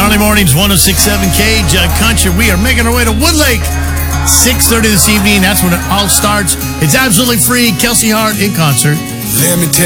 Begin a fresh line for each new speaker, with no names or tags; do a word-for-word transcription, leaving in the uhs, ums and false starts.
Friday mornings, one oh six point seven K J Country. We are making our way to Woodlake. six thirty this evening. That's when it all starts. It's absolutely free. Kelsey Hart in concert.
Let me tell